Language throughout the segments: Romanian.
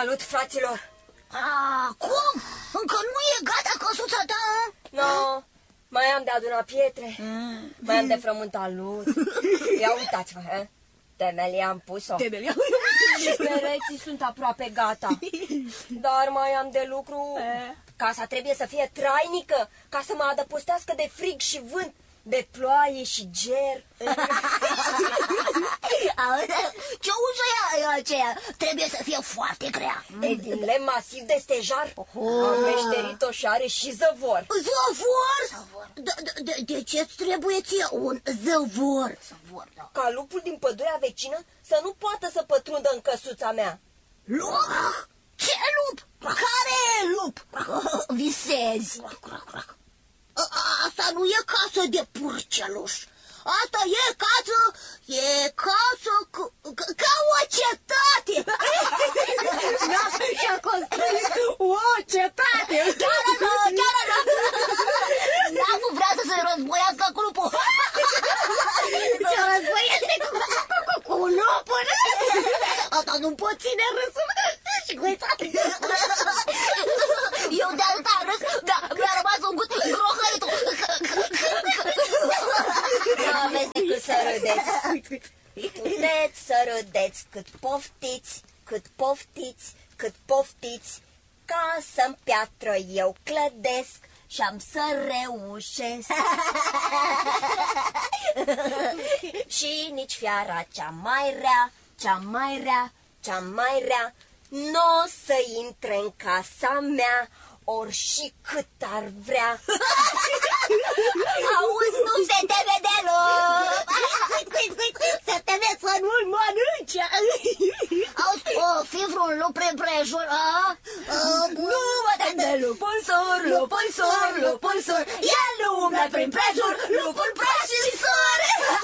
Salut, fraților! Cum? Încă nu e gata căsuța ta? No, mai am de adunat pietre, mai am de frământat lut. Ia uitați-vă, temelia am pus-o. Și pereții sunt aproape gata. Dar mai am de lucru. Casa trebuie să fie trainică, ca să mă adăpostească de frig și vânt, de ploaie și ger. Ce ușă e aceea? Trebuie să fie foarte grea. E din lemn masiv de stejar. Am meșterit-o și are și zăvor. Zăvor? De ce-ți trebuie ție un zăvor? Ca lupul din pădurea vecină să nu poată să pătrundă în căsuța mea. Lup? Ce lup? Care lup? Visezi. Asta nu e casă de purceluș. Asta e casă ca o cetate. Și-a construit o cetate. Chiar așa. N-a vrea să se războiască cu lupul. Se războiește cu lupul. Asta nu pot ține râsul. Și uitați. Eu de atâta râs, dar mi-a rămas un gust grohăitul. Nu aveți decât să râdeți. Puteți să râdeți cât poftiți, cât poftiți, ca să-mi piatră eu clădesc și am să reușesc. Și nici fiara cea mai rea, n-o să intre în casa mea, ori și cât ar vrea. Auzi, nu se teme deloc. Se teme să nu-l mănânce. Auzi, fi vreun lup prin prejur? Nu mă tem de lupul sur. El nu umblă prin prejur, lupul praf și sur.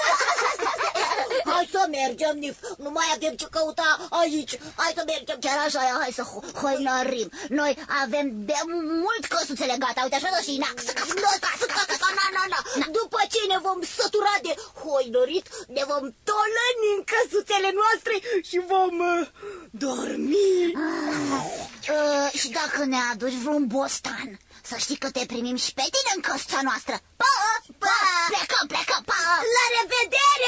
Hai să mergem, Nif, nu mai avem ce căuta aici. Hai să mergem chiar așa, hai să hoinărim. Noi avem de mult căsuțele gata, uite așa și na. După ce ne vom sătura de hoinărit, ne vom tolăni în căsuțele noastre și vom dormi. Și dacă ne aduci vreun bostan, să știi că te primim și pe tine în căsuța noastră. Pa! Plecăm, pa! La revedere!